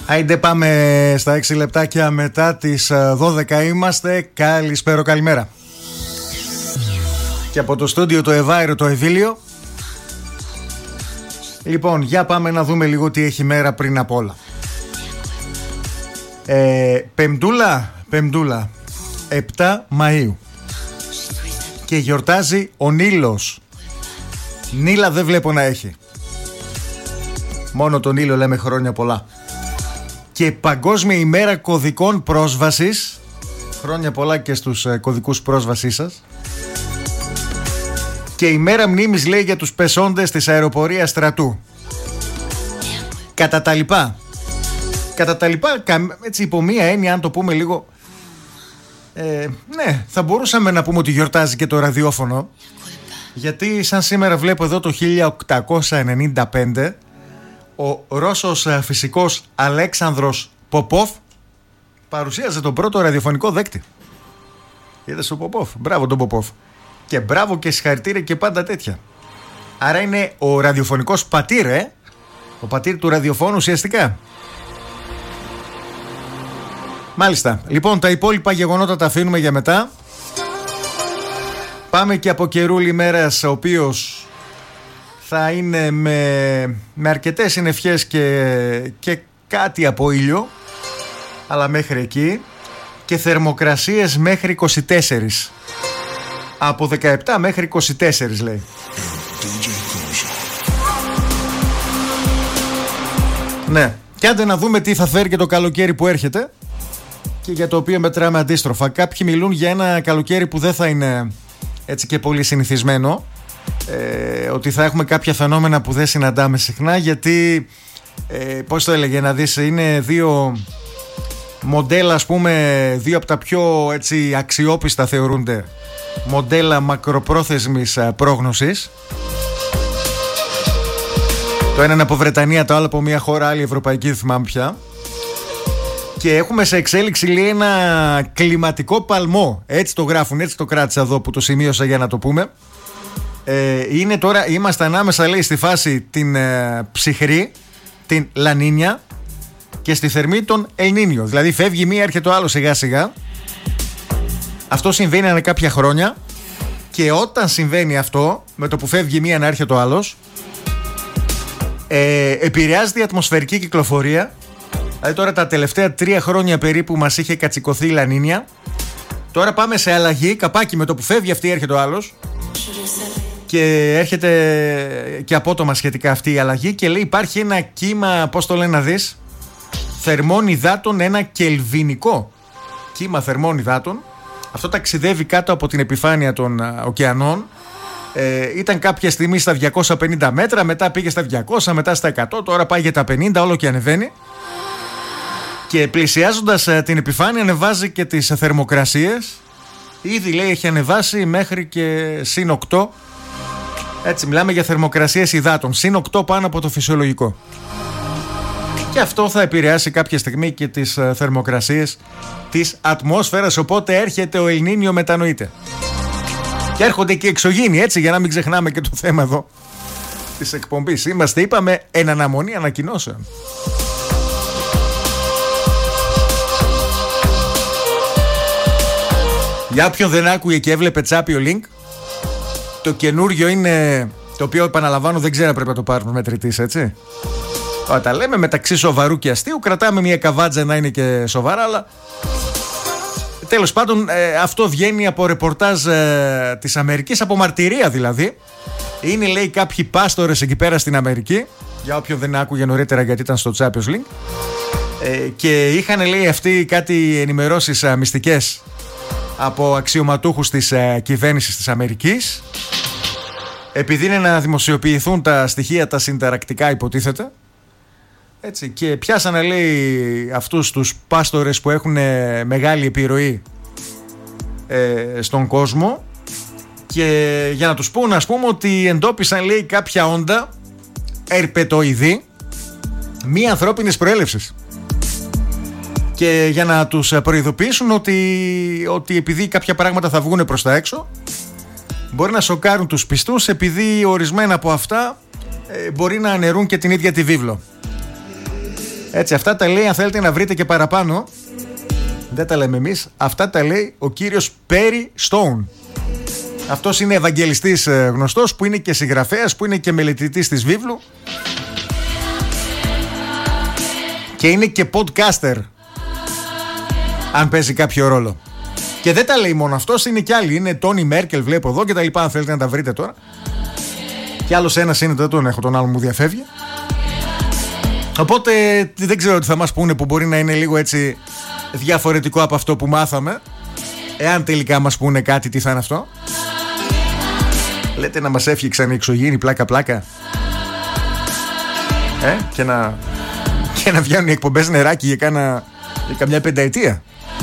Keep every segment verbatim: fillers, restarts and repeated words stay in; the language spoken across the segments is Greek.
Άιντε πάμε στα έξι λεπτάκια μετά τις δώδεκα είμαστε. Καλησπέρα, καλημέρα. Και από το στούντιο το Ευάηρο το Ευήλιο. Λοιπόν, για πάμε να δούμε λίγο τι έχει μέρα πριν απ' όλα. ε, Πεμπτούλα, Πεμπτούλα επτά Μαΐου. Και γιορτάζει ο Νείλος. Νείλα δεν βλέπω να έχει. Μόνο τον Νείλο λέμε χρόνια πολλά. Και Παγκόσμια ημέρα κωδικών πρόσβασης. Χρόνια πολλά και στους ε, κωδικούς πρόσβασής σας. Και ημέρα μνήμης λέει για τους πεσόντες της αεροπορίας στρατού. Κατά τα λοιπά. Κατά τα λοιπά, έτσι υπό μία έννοια, αν το πούμε λίγο, ε, ναι, θα μπορούσαμε να πούμε ότι γιορτάζει και το ραδιόφωνο. Γιατί σαν σήμερα βλέπω εδώ το χίλια οκτακόσια ενενήντα πέντε ο Ρώσος φυσικός Αλέξανδρος Ποπόφ παρουσίαζε τον πρώτο ραδιοφωνικό δέκτη. Είδες ο Ποπόφ, μπράβο τον Ποπόφ. Και μπράβο και συγχαρητήρια και πάντα τέτοια. Άρα είναι ο ραδιοφωνικός πατήρ, ε? Ο πατήρ του ραδιοφώνου ουσιαστικά. Μάλιστα. Λοιπόν, τα υπόλοιπα γεγονότα τα αφήνουμε για μετά. Πάμε και από καιρούλη μέρας, ο οποίος θα είναι με, με αρκετές συννεφιές και, και κάτι από ήλιο, αλλά μέχρι εκεί, και θερμοκρασίες μέχρι είκοσι τέσσερα. Από δεκαεπτά μέχρι είκοσι τέσσερα λέει. Ναι, και άντε να δούμε τι θα φέρει και το καλοκαίρι που έρχεται και για το οποίο μετράμε αντίστροφα. Κάποιοι μιλούν για ένα καλοκαίρι που δεν θα είναι έτσι και πολύ συνηθισμένο, ε, ότι θα έχουμε κάποια φαινόμενα που δεν συναντάμε συχνά, γιατί ε, πώς το έλεγε να δεις, είναι δύο μοντέλα, ας πούμε, δύο από τα πιο έτσι αξιόπιστα θεωρούνται μοντέλα μακροπρόθεσμης πρόγνωσης. Το ένα είναι από Βρετανία, το άλλο από μια χώρα άλλη ευρωπαϊκή, δεν θυμάμαι πια. Και έχουμε σε εξέλιξη, λέει, ένα κλιματικό παλμό. Έτσι το γράφουν, έτσι το κράτησα εδώ που το σημείωσα για να το πούμε. ε, Είναι τώρα, είμαστε ανάμεσα, λέει, στη φάση την ε, ψυχρή, την Λανίνια, και στη θερμή τον Ελνίνιο. Δηλαδή φεύγει μία, έρχεται το άλλο σιγά σιγά. Αυτό συμβαίνει ανά κάποια χρόνια. Και όταν συμβαίνει αυτό, με το που φεύγει μία να έρχεται το άλλος, ε, επηρεάζεται η ατμοσφαιρική κυκλοφορία. Δηλαδή τώρα τα τελευταία τρία χρόνια περίπου μας είχε κατσικωθεί η Λανίνια. Τώρα πάμε σε αλλαγή, καπάκι, με το που φεύγει αυτή έρχεται ο άλλος. Και έρχεται και απότομα σχετικά αυτή η αλλαγή. Και λέει υπάρχει ένα κύμα, πώς το λένε να δεις, θερμών υδάτων, ένα κελβινικό κύμα θερμών υδάτων. Αυτό ταξιδεύει κάτω από την επιφάνεια των ωκεανών. Ε, ήταν κάποια στιγμή στα διακόσια πενήντα μέτρα, μετά πήγε στα διακόσια, μετά στα εκατό, τώρα πάει για τα πενήντα, όλο και ανεβαίνει. Και πλησιάζοντας την επιφάνεια ανεβάζει και τις θερμοκρασίες. Ήδη, λέει, έχει ανεβάσει μέχρι και συν οκτώ. Έτσι μιλάμε για θερμοκρασίες υδάτων, συν οκτώ πάνω από το φυσιολογικό. Και αυτό θα επηρεάσει κάποια στιγμή και τις θερμοκρασίες της ατμόσφαιρας. Οπότε έρχεται ο Ελνίνιο, μετανοείται. Και έρχονται και εξωγήινοι, έτσι, για να μην ξεχνάμε και το θέμα εδώ της εκπομπής. Είμαστε, είπαμε, εν αναμονή ανακοινώσεων. Για όποιον δεν άκουγε και έβλεπε Τσάπιο Link, το καινούριο είναι, το οποίο επαναλαμβάνω δεν ξέρω, πρέπει να το πάρουμε μετρητής, έτσι. Τα λέμε μεταξύ σοβαρού και αστείου, κρατάμε μια καβάτζα να είναι και σοβαρά, αλλά τέλος πάντων ε, αυτό βγαίνει από ρεπορτάζ ε, της Αμερικής, από μαρτυρία δηλαδή. Είναι, λέει, κάποιοι πάστορες εκεί πέρα στην Αμερική, για όποιον δεν άκουγε νωρίτερα γιατί ήταν στο Champions League, ε, και είχαν, λέει, αυτοί κάτι ενημερώσεις ε, μυστικές από αξιωματούχους της ε, κυβέρνησης της Αμερικής, επειδή είναι να δημοσιοποιηθούν τα στοιχεία τα συνταρακτικά, υποτίθεται. Έτσι, και πιάσανε, λέει, αυτούς τους πάστορες που έχουν μεγάλη επιρροή ε, στον κόσμο, και για να τους πούν, ας πούμε, ότι εντόπισαν, λέει, κάποια όντα ερπετοειδή μη ανθρώπινης προέλευσης, και για να τους προειδοποιήσουν ότι, ότι επειδή κάποια πράγματα θα βγουν προς τα έξω μπορεί να σοκάρουν τους πιστούς, επειδή ορισμένα από αυτά ε, μπορεί να αναιρούν και την ίδια τη βίβλο. Έτσι, αυτά τα λέει, αν θέλετε να βρείτε και παραπάνω. Δεν τα λέμε εμείς. Αυτά τα λέει ο κύριος Perry Stone. Αυτός είναι ευαγγελιστής γνωστός, που είναι και συγγραφέας, που είναι και μελετητής της βίβλου και είναι και podcaster, αν παίζει κάποιο ρόλο. Και δεν τα λέει μόνο αυτός, είναι κι άλλοι. Είναι Τόνι Μέρκελ, βλέπω εδώ και τα λοιπά. Αν θέλετε να τα βρείτε τώρα. Και άλλος ένας είναι, δεν τον έχω, τον άλλο μου διαφεύγει. Οπότε δεν ξέρω τι θα μας πούνε, που μπορεί να είναι λίγο έτσι διαφορετικό από αυτό που μάθαμε. Εάν τελικά μας πούνε κάτι, τι θα είναι αυτό. Λέτε να μας έφτιαξαν οι εξωγήινοι πλάκα πλάκα. Ε, και να, και να βγαίνουν οι εκπομπές νεράκι για, κάνα, για καμιά πενταετία.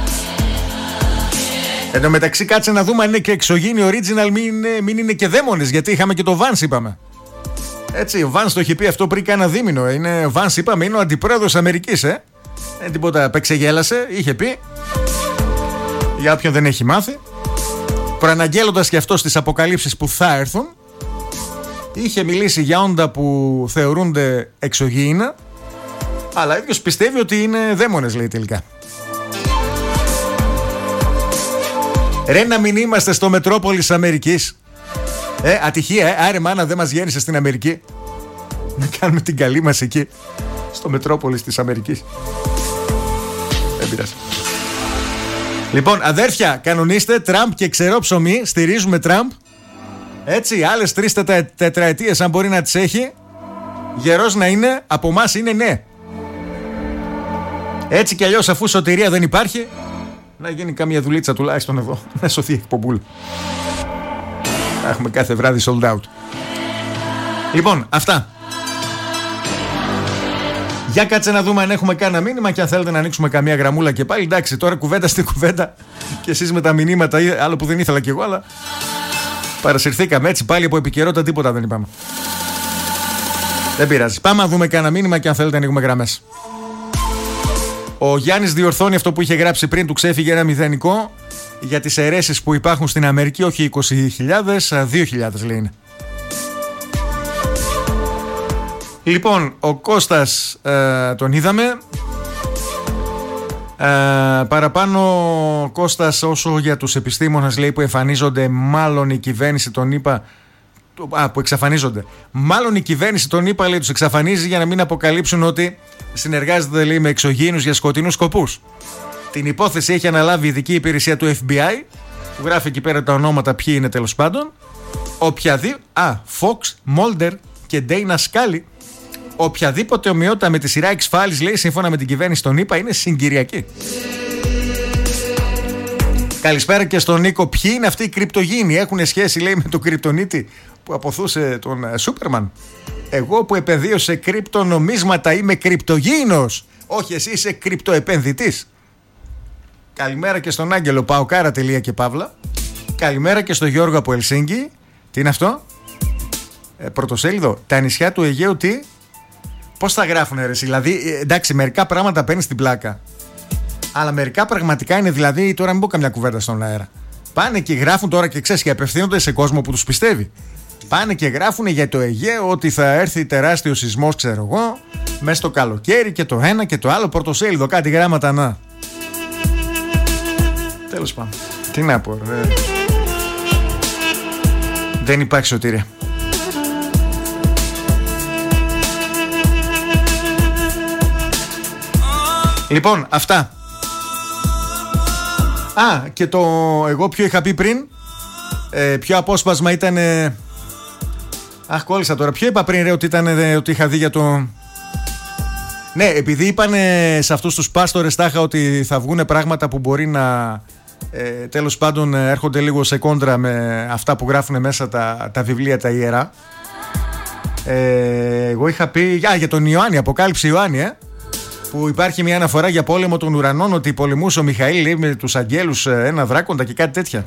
Εν τω μεταξύ, κάτσε να δούμε αν είναι και εξωγήινοι original, μην είναι, μην είναι και δαίμονες, γιατί είχαμε και το Vance, είπαμε. Έτσι, ο Vance το είχε πει αυτό πριν κάνα δίμηνο. Είναι Vance, είπαμε, είναι ο αντιπρόεδρος Αμερικής, ε. Δεν τίποτα, παίξεγέλασε, είχε πει. Για όποιον δεν έχει μάθει. Προαναγγέλλοντας και αυτό στις αποκαλύψεις που θα έρθουν, είχε μιλήσει για όντα που θεωρούνται εξωγήινα, αλλά ίδιος πιστεύει ότι είναι δαίμονες, λέει τελικά. Ρε, να μην είμαστε στο Μετρόπολης Αμερικής. Ε, ατυχία, ε, άρε μάνα, δεν μας γέννησε στην Αμερική. Να κάνουμε την καλή μας εκεί, στο Μετρόπολης της Αμερικής. Δεν πειράζει. Λοιπόν, αδέρφια, κανονίστε, Τραμπ και ξερό ψωμί, στηρίζουμε Τραμπ. Έτσι, άλλες τρεις τετρα, τετραετίες αν μπορεί να τις έχει. Γερός να είναι, από εμάς είναι ναι. Έτσι κι αλλιώς, αφού σωτηρία δεν υπάρχει, να γίνει καμία δουλίτσα τουλάχιστον εδώ, να σωθεί η εκπομπούλα. Έχουμε κάθε βράδυ sold out. Λοιπόν, αυτά. Για κάτσε να δούμε αν έχουμε κάνα μήνυμα και αν θέλετε να ανοίξουμε καμία γραμμούλα και πάλι. Εντάξει, τώρα κουβέντα στην κουβέντα και εσείς με τα μηνύματα, άλλο που δεν ήθελα κι εγώ, αλλά παρασυρθήκαμε έτσι πάλι από επικαιρότητα, τίποτα δεν είπαμε. Δεν πειράζει. Πάμε να δούμε κάνα μήνυμα και αν θέλετε να ανοίγουμε γραμμές. Ο Γιάννης διορθώνει αυτό που είχε γράψει πριν, του ξέφυγε ένα μηδενικό για τις αιρέσεις που υπάρχουν στην Αμερική, όχι είκοσι χιλιάδες, δύο χιλιάδες λέει είναι. Λοιπόν, ο Κώστας ε, τον είδαμε. Ε, παραπάνω ο Κώστας, όσο για τους επιστήμονες λέει που εμφανίζονται, μάλλον η κυβέρνηση τον είπα. Α, που εξαφανίζονται. Μάλλον η κυβέρνηση τον είπα, λέει, τους εξαφανίζει για να μην αποκαλύψουν ότι συνεργάζεται, λέει, με εξωγήινους για σκοτεινούς σκοπούς. Την υπόθεση έχει αναλάβει η ειδική υπηρεσία του Εφ Μπι Άι, που γράφει εκεί πέρα τα ονόματα ποιοι είναι τέλος πάντων. Οποιαδήποτε. Α, Fox, Mulder και Dana Scully. Οποιαδήποτε ομοιότητα με τη σειρά X-Files, λέει, σύμφωνα με την κυβέρνηση των ΗΠΑ, είναι συγκυριακή. Καλησπέρα και στον Νίκο. Ποιοι είναι αυτοί οι κρυπτογήινοι, έχουν σχέση, λέει, με τον κρυπτονίτη που αποθούσε τον uh, Σούπερμαν? Εγώ που επενδύω σε κρυπτονομίσματα είμαι κρυπτογήινος. Όχι, εσύ είσαι κρυπτοεπενδυτής. Καλημέρα και στον Άγγελο Παοκάρα τελεία και παύλα. Καλημέρα και στον Γιώργο από Ελσίνκι. Τι είναι αυτό? Ε, πρωτοσέλιδο. Τα νησιά του Αιγαίου τι? Πώς θα γράφουνε ρε εσύ? Δηλαδή, εντάξει, μερικά πράγματα παίρνει στην πλάκα. Αλλά μερικά πραγματικά είναι, δηλαδή, τώρα μην πω καμιά κουβέντα στον αέρα. Πάνε και γράφουν τώρα και ξέρεις και απευθύνονται σε κόσμο που τους πιστεύει. Πάνε και γράφουν για το Αιγαίο ότι θα έρθει τεράστιο σεισμός, ξέρω εγώ, μέσα στο καλοκαίρι και το ένα και το άλλο. Πρωτοσέλιδο, κάτι γράμματα να. Τέλος πάντων. Τι να πω, ρε. Δεν υπάρχει σωτηρία. Λοιπόν, αυτά. Α, και το εγώ ποιο είχα πει πριν, ε, ποιο απόσπασμα ήταν. Ε... Αχ, κόλλησα τώρα. Ποιο είπα πριν, ρε, ότι, ήταν, ε, ότι είχα δει για το. Ναι, επειδή είπαν σε αυτούς τους πάστορες τάχα ότι θα βγουν πράγματα που μπορεί να ε, τέλος πάντων έρχονται λίγο σε κόντρα με αυτά που γράφουν μέσα τα, τα βιβλία τα ιερά. Ε, εγώ είχα πει α, για τον Ιωάννη, Αποκάλυψη Ιωάννη, ε, που υπάρχει μια αναφορά για πόλεμο των ουρανών, ότι πολεμούσε ο Μιχαήλ, λέει, με τους αγγέλους, ένα δράκοντα και κάτι τέτοια.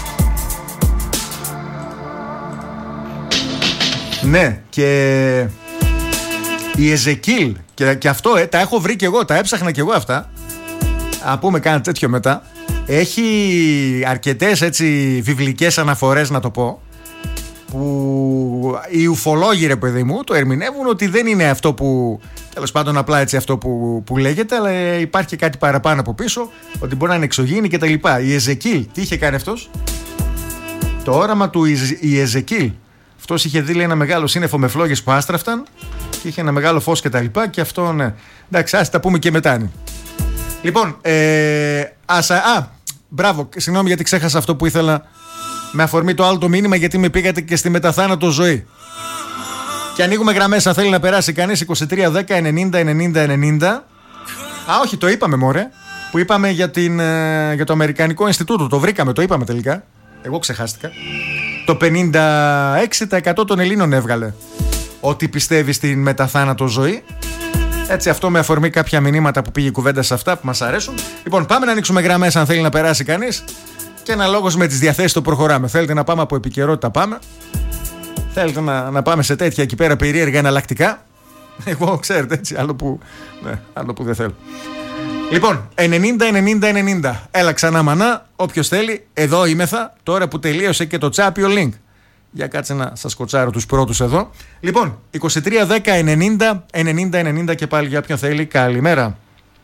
Ναι, και η Εζεκίλ και, και αυτό ε, τα έχω βρει και εγώ, τα έψαχνα και εγώ αυτά. Α πούμε κάνα τέτοιο μετά. Έχει αρκετές έτσι βιβλικές αναφορές, να το πω, που οι ουφολόγοι, ρε παιδί μου, το ερμηνεύουν ότι δεν είναι αυτό που, τέλος πάντων, απλά έτσι αυτό που, που λέγεται, αλλά υπάρχει και κάτι παραπάνω από πίσω, ότι μπορεί να είναι εξωγήινη και τα λοιπά. Η Εζεκίλ, τι είχε κάνει αυτός? Το όραμα του η Εζεκίλ. Αυτός είχε δει, λέει, ένα μεγάλο σύννεφο με φλόγες που άστραφταν και είχε ένα μεγάλο φως και τα λοιπά, και αυτό, ναι. Εντάξει, ας τα πούμε και μετά. Λοιπόν, ε, ας, α, μπράβο, συγγνώμη γιατί ξέχασα αυτό που ήθελα με αφορμή το άλλο το μήνυμα, γιατί με πήγατε και στη μεταθάνατο ζωή. Και ανοίγουμε γραμμές αν θέλει να περάσει κανείς. είκοσι τρία δέκα ενενήντα ενενήντα ενενήντα. Α, όχι, το είπαμε, μωρέ. Που είπαμε για, την, για το Αμερικανικό Ινστιτούτο. Το βρήκαμε, το είπαμε τελικά. Εγώ ξεχάστηκα. Το πενήντα έξι τοις εκατό των Ελλήνων έβγαλε ότι πιστεύει στην μεταθάνατο ζωή. Έτσι, αυτό με αφορμή κάποια μηνύματα που πήγε η κουβέντα σε αυτά που μας αρέσουν. Λοιπόν, πάμε να ανοίξουμε γραμμές αν θέλει να περάσει κανείς. Και αναλόγως με τις διαθέσεις το προχωράμε. Θέλετε να πάμε από επικαιρότητα, πάμε. Θέλετε να, να πάμε σε τέτοια εκεί πέρα περίεργα εναλλακτικά. Εγώ, ξέρετε, έτσι, άλλο που, ναι, άλλο που δεν θέλω. Λοιπόν, ενενήντα ενενήντα ενενήντα. Έλα ξανά, μανά. Όποιος θέλει, εδώ είμεθα. Τώρα που τελείωσε και το τσάπιο link. Για κάτσε να σας κοτσάρω τους πρώτους εδώ. Λοιπόν, είκοσι τρία δέκα ενενήντα ενενήντα ενενήντα και πάλι για ποιον θέλει. Καλημέρα.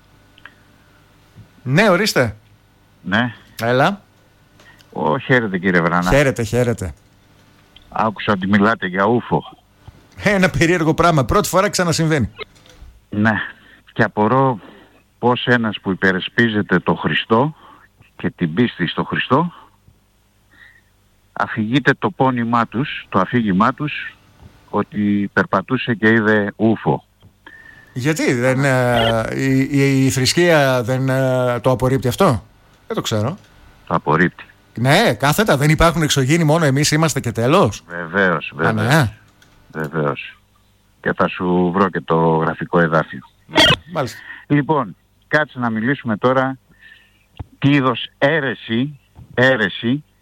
Ναι, ορίστε. Ναι. Έλα. Ω, χαίρετε κύριε Βράνα. Χαίρετε, χαίρετε. Άκουσα ότι μιλάτε για ούφο. Ένα περίεργο πράγμα. Πρώτη φορά ξανασυμβαίνει. Ναι. Και απορώ πως ένας που υπερασπίζεται το Χριστό και την πίστη στο Χριστό αφηγείται το πόνημά τους, το αφήγημά τους, ότι περπατούσε και είδε ούφο. Γιατί δεν, ε, η, η, η θρησκεία δεν ε, το απορρίπτει αυτό? Δεν το ξέρω. Το απορρίπτει. Ναι, κάθετα. Δεν υπάρχουν εξωγήινοι, μόνο εμείς είμαστε και τέλος. Βεβαίως, βεβαίως. Α, ναι. Βεβαίως. Και θα σου βρω και το γραφικό εδάφιο. Μάλιστα. Λοιπόν, κάτσε να μιλήσουμε τώρα τι είδος αίρεση, αίρεση